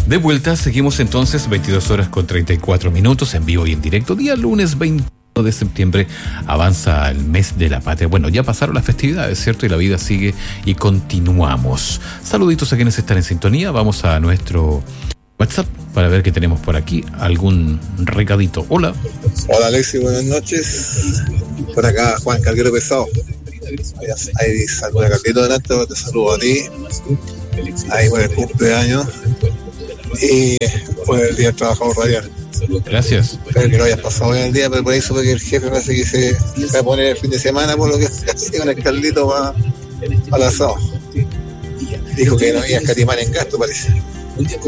De vuelta, seguimos entonces, 22 horas con 34 minutos, en vivo y en directo, día lunes 21 de septiembre, avanza el mes de la patria. Bueno, ya pasaron las festividades, ¿cierto? Y la vida sigue y continuamos. Saluditos a quienes están en sintonía, vamos a nuestro WhatsApp para ver qué tenemos por aquí, algún recadito. Hola. Hola Alexis, buenas noches. Por acá Juan Calguero Pesado. Ahí saludo a Carlito delante, te saludo a ti. Ahí por el cumpleaños. Y por el día del trabajador radial. Gracias. Espero que lo hayas pasado bien el día, pero por ahí supe que el jefe parece que se va a poner el fin de semana por lo que hacía con el Carlito para el asado. Dijo que no había escatimar en gasto, parece.